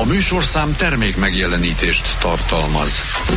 A műsorszám termék megjelenítést tartalmaz.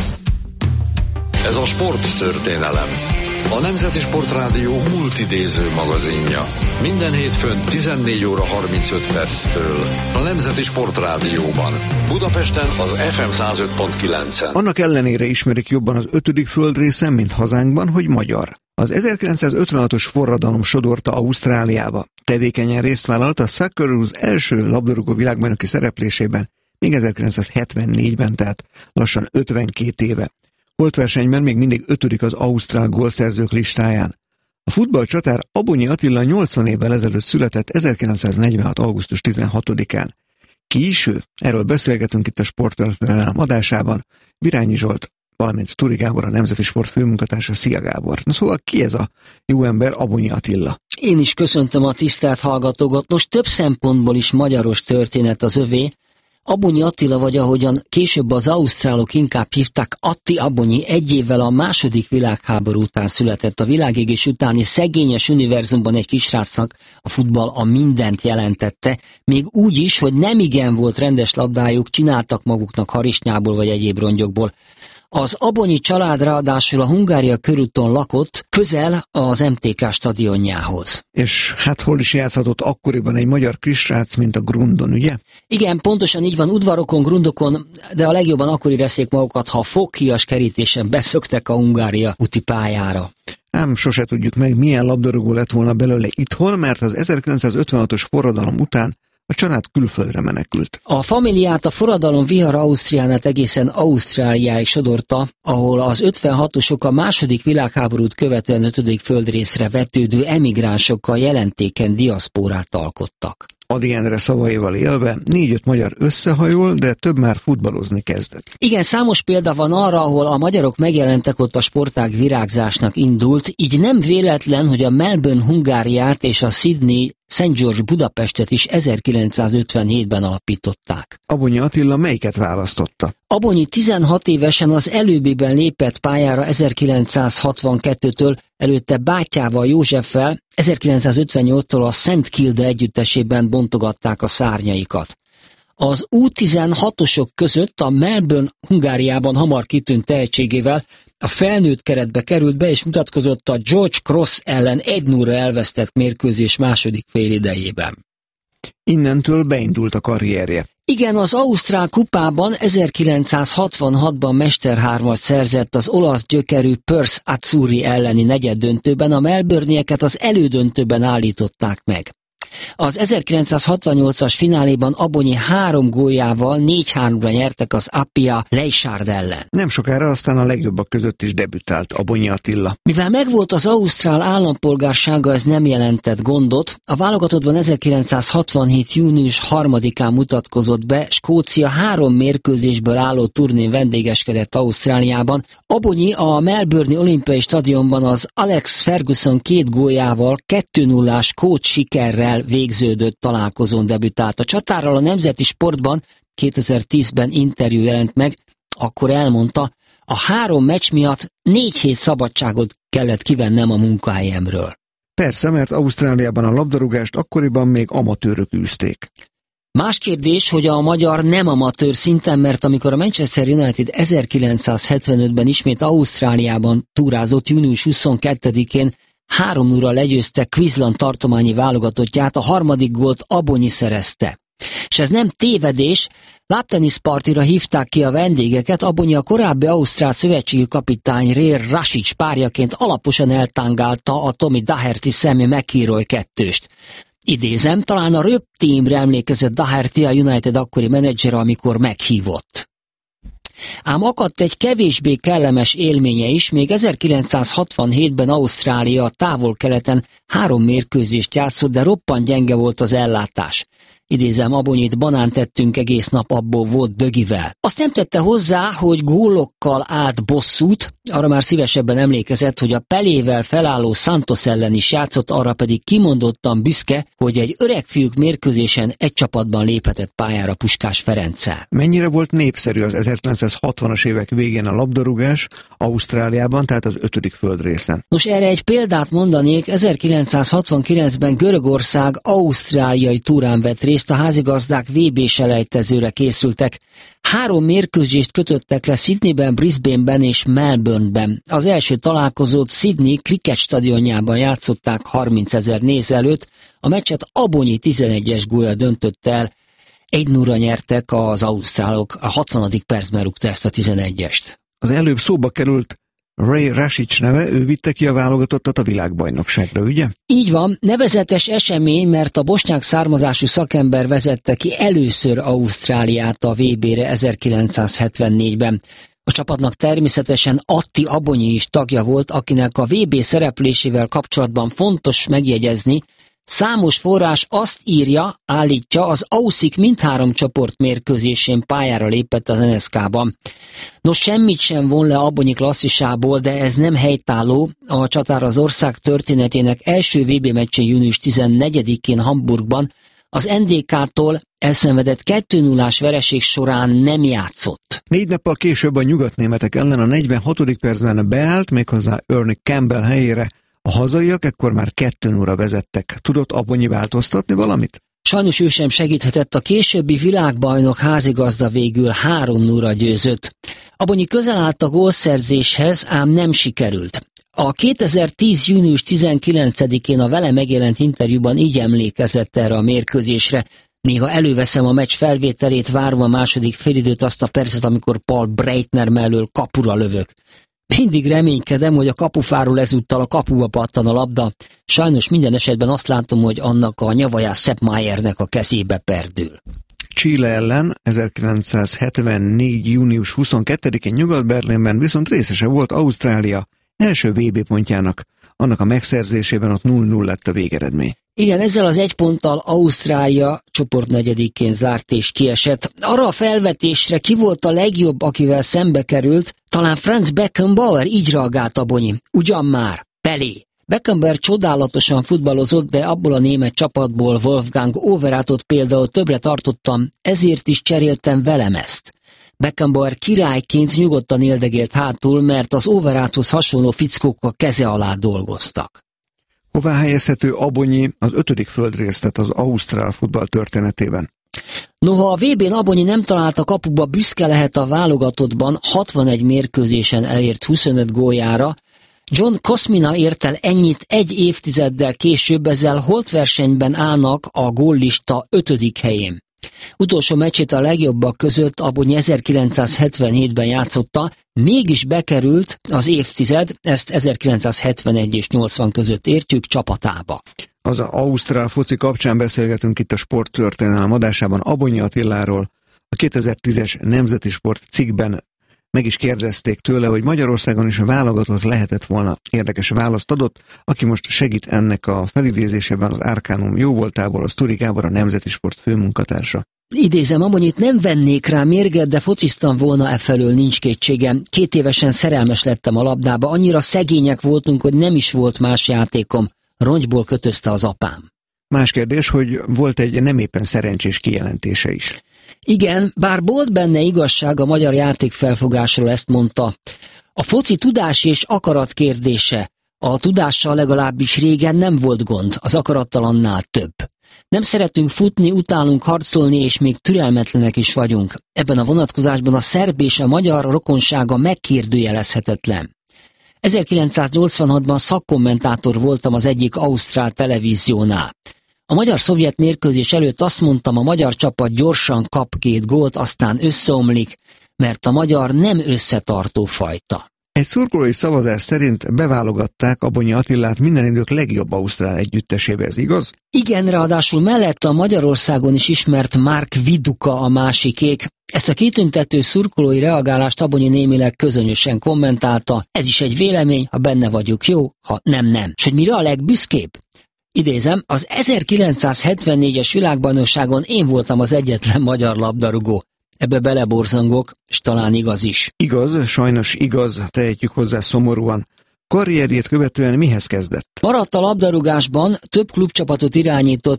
Ez a sporttörténelem. A Nemzeti Sportrádió multidéző magazinja. Minden hétfőn 14 óra 35 perctől. A Nemzeti Sportrádióban. Budapesten az FM 105.9-en. Annak ellenére ismerik jobban az 5. földrészen, mint hazánkban, hogy magyar. Az 1956-os forradalom sodorta Ausztráliába. Tevékenyen részt vállalt a Socceroos első labdarúgó világbajnoki szereplésében, még 1974-ben, tehát lassan 52 éve. Holtversenyben még mindig 5. az ausztrál gólszerzők listáján. A futballcsatár Abonyi Attila 80 évvel ezelőtt született 1946. augusztus 16-án. Ki is ő? Erről beszélgetünk itt a Sporttörténelem adásában. Virányi Zsolt, valamint Turi Gábor, a Nemzeti Sport főmunkatársa. Szia Gábor! Na szóval ki ez a jó ember, Abonyi Attila? Én is köszöntöm a tisztelt hallgatókat. Most több szempontból is magyaros történet az övé. Abonyi Attila, vagy ahogyan később az ausztrálok inkább hívták, Atti Abonyi, egy évvel a II. Világháború után született. A világégés utáni szegényes univerzumban egy kisrácnak a futball a mindent jelentette, még úgy is, hogy nemigen volt rendes labdájuk, csináltak maguknak harisnyából vagy egyéb rongyokból. Az Abonyi család ráadásul a Hungária körúton lakott, közel az MTK stadionjához. És hát hol is játszhatott akkoriban egy magyar kisrác, mint a Grundon, ugye? Igen, pontosan így van, udvarokon, grundokon, de a legjobban akkor érezték magukat, ha foghias kerítésen beszöktek a Hungária úti pályára. Ám sose tudjuk meg, milyen labdarúgó lett volna belőle itthon, mert az 1956-os forradalom után a család külföldre menekült. A familiát a forradalom vihar Ausztriánát egészen Ausztráliáig sodorta, ahol az 56-osok a II. Világháborút követően 5. földrészre vetődő emigránsokkal jelentéken diaszpórát alkottak. Ady Endre szavaival élve 4-5 magyar összehajol, de több már futballozni kezdett. Igen, számos példa van arra, ahol a magyarok megjelentek, ott a sportág virágzásnak indult, így nem véletlen, hogy a Melbourne Hungáriát és a Sydney St. George Budapestet is 1957-ben alapították. Abonyi Attila melyiket választotta? Abonyi 16 évesen az előbbiben lépett pályára 1962-től, előtte bátyával Józseffel 1958-tól a Szent Kilda együttesében bontogatták a szárnyaikat. Az U16-osok között a Melbourne Hungáriában hamar kitűnt tehetségével a felnőtt keretbe került be és mutatkozott a George Cross ellen 1-0-ra elvesztett mérkőzés második félidejében. Innentől beindult a karrierje. Igen, az Ausztrál kupában 1966-ban mesterhármat szerzett az olasz gyökerű Perth Azzurri elleni negyeddöntőben, a melbourneieket az elődöntőben állították meg. Az 1968-as fináléban Abonyi 3 góljával 4-3-ra nyertek az Appia Leichhardt ellen. Nem sokára aztán a legjobbak között is debütált Abonyi Attila. Mivel megvolt az ausztrál állampolgársága, ez nem jelentett gondot. A válogatottban 1967. június 3-án mutatkozott be, Skócia 3 mérkőzésből álló turnén vendégeskedett Ausztráliában. Abonyi a Melbourne-i olimpiai stadionban az Alex Ferguson 2 góljával 2-0-ás skót sikerrel végződött találkozón debütált. A csatárral a Nemzeti Sportban 2010-ben interjú jelent meg, akkor elmondta, a 3 meccs miatt 4 hét szabadságot kellett kivennem a munkahelyemről. Persze, mert Ausztráliában a labdarúgást akkoriban még amatőrök űzték. Más kérdés, hogy a magyar nem amatőr szinten, mert amikor a Manchester United 1975-ben ismét Ausztráliában túrázott, június 22-én 3-0-ra legyőzte Queensland tartományi válogatottját, a 3. gólt Abonyi szerezte. És ez nem tévedés, lábteniszpartira hívták ki a vendégeket, Abonyi a korábbi ausztrál szövetségi kapitány Ray Rashid párjaként alaposan eltángálta a Tommy Daherty Sammy McIlroy 2-st. Idézem, talán a Röp Teamre emlékezett Daherty, a United akkori menedzsere, amikor meghívott. Ám akadt egy kevésbé kellemes élménye is, még 1967-ben Ausztrália a távol-keleten 3 mérkőzést játszott, de roppant gyenge volt az ellátás. Idézem, Abonyit, banánt tettünk egész nap, abból volt dögivel. Azt nem tette hozzá, hogy gólokkal állt bosszút, arra már szívesebben emlékezett, hogy a Pelével felálló Santos ellen is játszott, arra pedig kimondottan büszke, hogy egy öregfiúk mérkőzésen egy csapatban léphetett pályára Puskás Ferenccel. Mennyire volt népszerű az 1960-as évek végén a labdarúgás Ausztráliában, tehát az 5. földrészen? Nos, erre egy példát mondanék, 1969-ben Görögország ausztráliai túrán vett részt, ezt a házigazdák VB-selejtezőre készültek. 3 mérkőzést kötöttek le Sydneyben, Brisbaneben és Melbourneben. Az első találkozót Sydney Cricket stadionjában játszották 30 000 néző előtt, a meccset Abonyi 11-es gólya döntötte el. 1-0-ra nyertek az ausztrálok, a 60. percben rúgta ezt a 11-est. Az előbb szóba került Ray Rasic neve, ő vitte ki a válogatottat a világbajnokságra, ugye? Így van, nevezetes esemény, mert a bosnyák származású szakember vezette ki először Ausztráliát a VB-re 1974-ben. A csapatnak természetesen Atti Abonyi is tagja volt, akinek a VB szereplésével kapcsolatban fontos megjegyezni, számos forrás azt írja, állítja, az Auszik mindhárom csoportmérkőzésén pályára lépett az NSK-ban. Nos, semmit sem von le Abonyi klasszisából, de ez nem helytálló. A csatár az ország történetének első VB meccsén június 14-én Hamburgban az NDK-tól elszenvedett 2-0-ás vereség során nem játszott. 4 nappal később a nyugatnémetek ellen a 46. percben beállt, méghozzá Ernie Campbell helyére. A hazaiak ekkor már 2-0-ra vezettek. Tudott Abonyi változtatni valamit? Sajnos ő sem segíthetett, a későbbi világbajnok házigazda végül 3-0-ra győzött. Abonyi közel állt a gólszerzéshez, ám nem sikerült. A 2010. június 19-én a vele megjelent interjúban így emlékezett erre a mérkőzésre. Néha előveszem a meccs felvételét, várom a második félidőt, azt a percet, amikor Paul Breitner mellől kapura lövök. Mindig reménykedem, hogy a kapufáról ezúttal a kapuba pattan a labda. Sajnos minden esetben azt látom, hogy annak a nyavajás Sepp Mayernek a kezébe perdül. Chile ellen 1974. június 22-én Nyugat-Berlinben viszont részese volt Ausztrália első VB pontjának. Annak a megszerzésében ott 0-0 lett a végeredmény. Igen, ezzel az 1 ponttal Ausztrália csoportnegyedikén zárt és kiesett. Arra a felvetésre ki volt a legjobb, akivel szembe került, talán Franz Beckenbauer, így reagált Abonyi. Ugyan már, Pelé. Beckenbauer csodálatosan futballozott, de abból a német csapatból Wolfgang Overatot például többre tartottam, ezért is cseréltem velem ezt. Beckenbauer királyként nyugodtan éldegélt hátul, mert az Overathoz hasonló fickók a keze alá dolgoztak. Hová helyezhető Abonyi az 5. földrésztet az ausztrál futball történetében? Noha a VB-n Abonyi nem talált a kapuba, büszke lehet a válogatottban 61 mérkőzésen elért 25 góljára. John Kosmina ért el ennyit egy évtizeddel később, ezzel holtversenyben állnak a góllista 5. helyén. Utolsó meccsét a legjobbak között Abonyi 1977-ben játszotta, mégis bekerült az évtized, ezt 1971 és 80 között értjük, csapatába. Az ausztrál foci kapcsán beszélgetünk itt a Sporttörténelem adásában Abonyi Attiláról. A 2010-es Nemzeti Sport cikkben meg is kérdezték tőle, hogy Magyarországon is a válogatott lehetett volna. Érdekes választ adott, aki most segít ennek a felidézésében az Arcanum jóvoltából, az Turi Gábor, a Nemzeti Sport főmunkatársa. Idézem, Abonyit nem vennék rá mérget, de fociztam volna efelől, nincs kétségem. 2 évesen szerelmes lettem a labdába, annyira szegények voltunk, hogy nem is volt más játékom. Rongyból kötözte az apám. Más kérdés, hogy volt egy nem éppen szerencsés kijelentése is. Igen, bár volt benne igazság, a magyar játékfelfogásról ezt mondta. A foci tudás és akarat kérdése. A tudással legalábbis régen nem volt gond, az akarattal annál több. Nem szeretünk futni, utálunk harcolni, és még türelmetlenek is vagyunk. Ebben a vonatkozásban a szerb és a magyar rokonsága megkérdőjelezhetetlen. 1986-ban szakkommentátor voltam az egyik ausztrál televíziónál. A magyar-szovjet mérkőzés előtt azt mondtam, a magyar csapat gyorsan kap 2 gólt, aztán összeomlik, mert a magyar nem összetartó fajta. Egy szurkolói szavazás szerint beválogatták Abonyi Attilát minden idők legjobb ausztrál együttesébe, ez igaz? Igen, ráadásul mellett a Magyarországon is ismert Mark Viduka a másikék. Ezt a kitüntető szurkolói reagálást Abonyi némileg közönösen kommentálta. Ez is egy vélemény, ha benne vagyok, jó, ha nem. S hogy mire a legbüszkébb? Idézem, az 1974-es világbajnokságon én voltam az egyetlen magyar labdarúgó. Ebbe beleborzongok, és talán igaz is. Igaz, sajnos igaz, tehetjük hozzá szomorúan. Karrierjét követően mihez kezdett? Maradt a labdarúgásban, több klubcsapatot irányított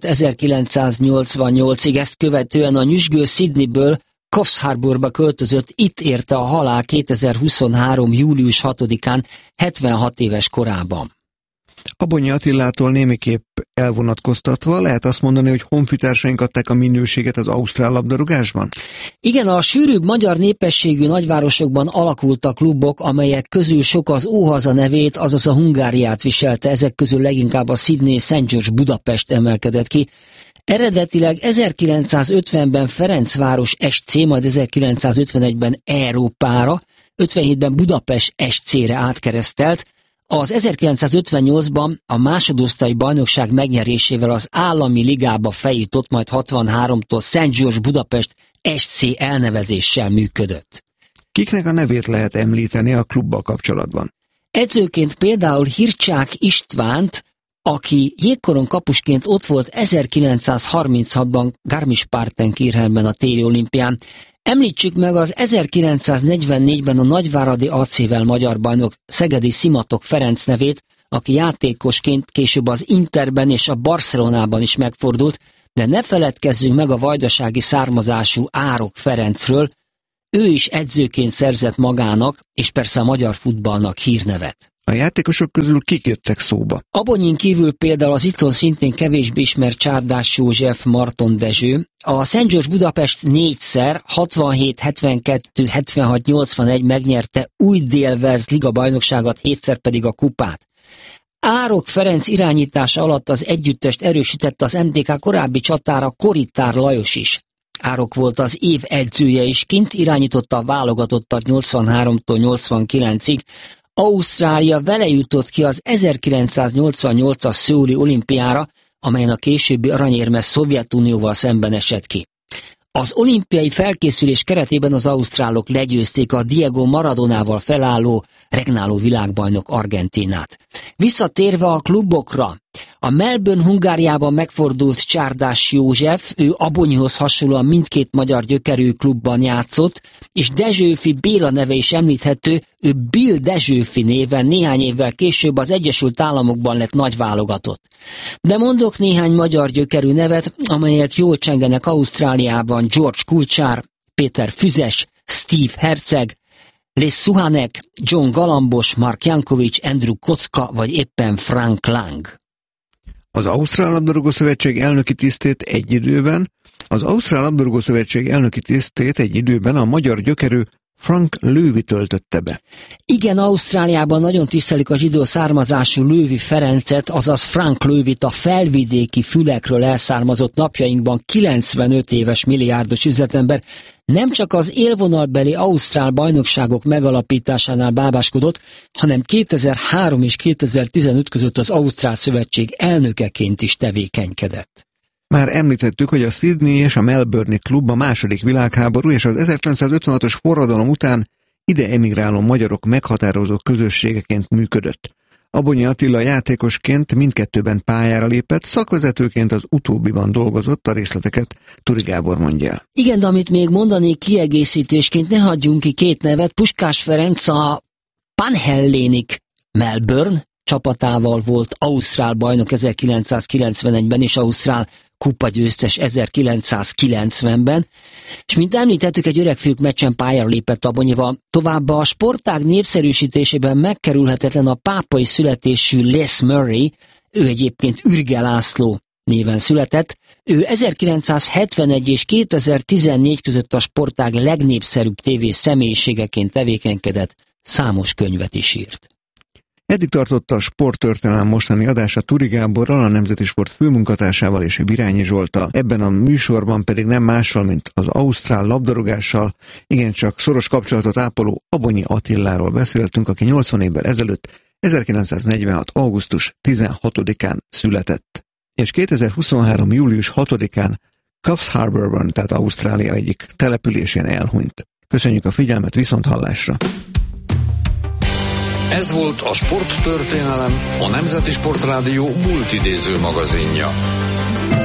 1988-ig, ezt követően a nyüzsgő Sydneyből Coffs Harbourba költözött, itt érte a halál 2023. július 6-án, 76 éves korában. Abonyi Attilától némiképp elvonatkoztatva lehet azt mondani, hogy honfitársaink adták a minőséget az ausztrál labdarúgásban? Igen, a sűrűbb magyar népességű nagyvárosokban alakultak klubok, amelyek közül sok az Óhaza nevét, azaz a Hungáriát viselte, ezek közül leginkább a Sydney St. George Budapest emelkedett ki. Eredetileg 1950-ben Ferencváros SC, majd 1951-ben Európára, 57-ben Budapest SC-re átkeresztelt. Az 1958-ban a másodosztály bajnokság megnyerésével az állami ligába feljutott, majd 63-tól St. George Budapest SC elnevezéssel működött. Kiknek a nevét lehet említeni a klubbal kapcsolatban? Edzőként például Hircsák Istvánt, aki jégkoron kapusként ott volt 1936-ban Garmisch-Partenkirchenben a téli olimpián. Említsük meg az 1944-ben a nagyváradi AC-vel magyar bajnok Szegedi Szimatok Ferenc nevét, aki játékosként később az Interben és a Barcelonában is megfordult, de ne feledkezzünk meg a vajdasági származású Árok Ferencről, ő is edzőként szerzett magának, és persze a magyar futballnak hírnevet. A játékosok közül kik jöttek szóba? Abonyin kívül például az itthon szintén kevésbé ismert Csárdás József, Marton Dezső. A St. George Budapest 4-szer, 67, 72, 76, 81 megnyerte új Dél-Wales liga bajnokságot, 7-szer pedig a kupát. Árok Ferenc irányítása alatt az együttest erősítette az MTK korábbi csatára Koritár Lajos is. Árok volt az év edzője is, kint irányította a válogatottat 83-tól 89-ig, Ausztrália vele jutott ki az 1988-as Szöuli olimpiára, amelyen a későbbi aranyérmes Szovjetunióval szemben esett ki. Az olimpiai felkészülés keretében az ausztrálok legyőzték a Diego Maradonával felálló, regnáló világbajnok Argentínát. Visszatérve a klubokra, a Melbourne Hungáriában megfordult Csárdás József, ő Abonyihoz hasonlóan mindkét magyar gyökerű klubban játszott, és Dezsőfi Béla neve is említhető, ő Bill Dezsőfi néven néhány évvel később az Egyesült Államokban lett nagyválogatott. De mondok néhány magyar gyökerű nevet, amelyek jól csengenek Ausztráliában: George Kulcsár, Péter Füzes, Steve Herceg, Les Suhanek, John Galambos, Mark Jankovics, Andrew Kocka vagy éppen Frank Lang. Az Ausztrál Labdarúgó Szövetség elnöki tisztét egy időben a magyar gyökerű Frank Löwy töltötte be. Igen, Ausztráliában nagyon tisztelik a zsidó származású Löwy Ferencet, azaz Frank Löwyt, a felvidéki fülekről elszármazott, napjainkban 95 éves milliárdos üzletember. Nem csak az élvonalbeli ausztrál bajnokságok megalapításánál bábáskodott, hanem 2003 és 2015 között az Ausztrál Szövetség elnökeként is tevékenykedett. Már említettük, hogy a Sydney és a Melbourne klub a második világháború és az 1956-os forradalom után ide emigráló magyarok meghatározó közösségeként működött. Abonyi Attila játékosként mindkettőben pályára lépett, szakvezetőként az utóbbiban dolgozott, a részleteket Turi Gábor mondja el. Igen, de amit még mondanék kiegészítésként, ne hagyjunk ki két nevet. Puskás Ferenc a Panhellenic Melbourne csapatával volt ausztrál bajnok 1991-ben és ausztrál kupagyőztes 1990-ben, és mint említettük, egy öregfiúk meccsen pályára lépett Abonyival. Továbbá a sportág népszerűsítésében megkerülhetetlen a pápai születésű Les Murray, ő egyébként Ürge László néven született. Ő 1971 és 2014 között a sportág legnépszerűbb tévés személyiségeként tevékenykedett, számos könyvet is írt. Eddig tartotta a Sporttörténelem mostani adása Turi Gáborral, a Nemzeti Sport főmunkatársával és Virányi Zsolttal. Ebben a műsorban pedig nem mással, mint az ausztrál labdarúgással igencsak szoros kapcsolatot ápoló Abonyi Attiláról beszéltünk, aki 80 évvel ezelőtt, 1946. augusztus 16-án született, és 2023. július 6-án Coffs Harbourban, tehát Ausztrália egyik településén elhunyt. Köszönjük a figyelmet, viszonthallásra! Ez volt a Sporttörténelem, a Nemzeti Sportrádió multidéző magazinja.